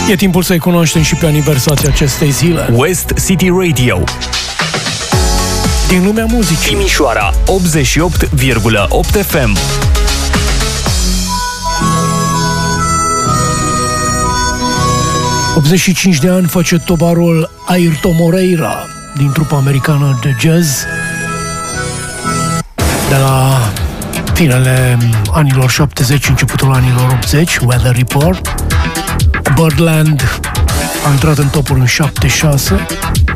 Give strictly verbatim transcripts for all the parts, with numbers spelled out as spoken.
E timpul să-i cunoaștem și pe aniversația acestei zile. West City Radio. Din lumea muzicii. Timișoara, optzeci și opt virgulă opt F M. optzeci și cinci de ani face tovarul Airto Moreira din trupa americană de jazz de la finele anilor șaptezeci, începutul anilor optzeci, Weather Report. Birdland a intrat în topul în șaptezeci și șase.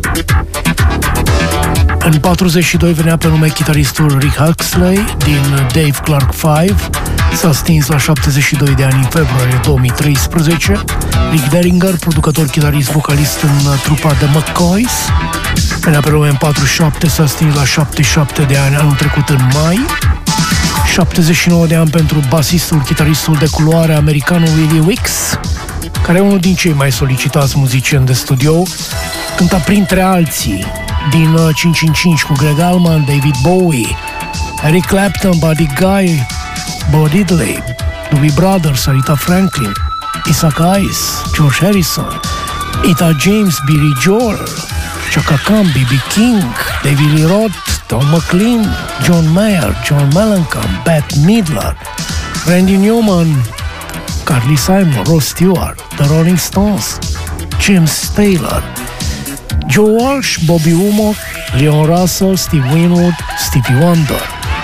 În patruzeci și doi venea pe nume chitaristul Rick Huxley din Dave Clark cinci. S-a stins la șaptezeci și doi de ani în februarie două mii treisprezece. Rick Derringer, producător, chitarist, vocalist în trupa The McCoys. Venea pe nume în patruzeci și șapte, s-a stins la șaptezeci și șapte de ani anul trecut în mai. șaptezeci și nouă de ani pentru basistul, chitaristul de culoare americanul Willie Weeks, care e unul din cei mai solicitați muzicieni de studio. Cânta printre alții din cinci cinci cinci cu Greg Allman, David Bowie, Eric Clapton, Buddy Guy, Bo Diddley, Doobie Brothers, Aretha Franklin, Isaac Hayes, George Harrison, Etta James, Billy Joel, Chaka Khan, B B King, David Lee Roth, Don McLean, John Mayer, John Mellencamp, Bette Midler, Randy Newman, Carly Simon, Ross Stewart, The Rolling Stones, James Taylor, Joe Walsh, Bobby Womack, Leon Russell, Steve Winwood, Stevie Wonder.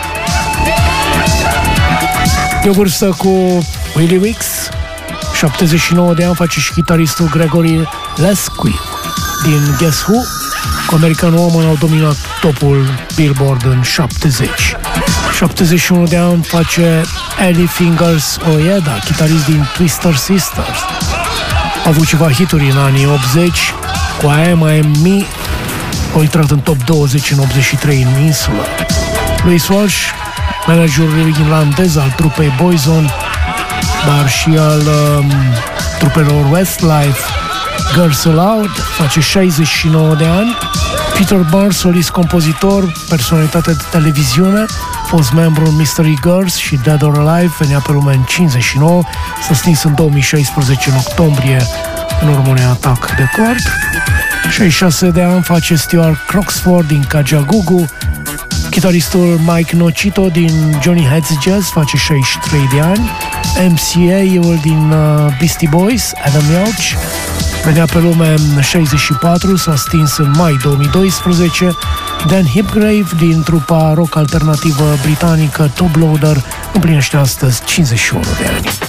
E o vârstă cu Willie Weeks, șaptezeci și nouă de ani, face și chitaristul Gregory Leslie din Guess Who. Cu americanul Oman au dominat topul Billboard în șaptezeci. șaptezeci și unu de ani face Ellie Fingers Ojeda, chitarist din Twister Sisters. A avut ceva hituri în anii optzeci, cu I Am, I Am Me, a intrat în top douăzeci în optzeci și trei în insulă. Louis Walsh, managerul irlandez al trupei Boyzone, dar și al um, trupelor Westlife, Girls Aloud, face șaizeci și nouă de ani. Peter Barnes, solist, compozitor, personalitate de televiziune, fost membru în Mystery Girls și Dead or Alive, venea pe lume în cincizeci și nouă, s-a stins în două mii șaisprezece în octombrie în urmă unui atac de cord. șaizeci și șase de ani face Stuart Croxford din Kajagoogoo. Chitaristul Mike Nocito din Johnny Hates Jazz face șaizeci și trei de ani. M C A-ul din uh, Beastie Boys, Adam Yauch, venea pe lume în șaizeci și patru, s-a stins în mai două mii doisprezece. Dan Hipgrave din trupa rock alternativă britanică Top Loader împlinește astăzi cincizeci și unu de ani.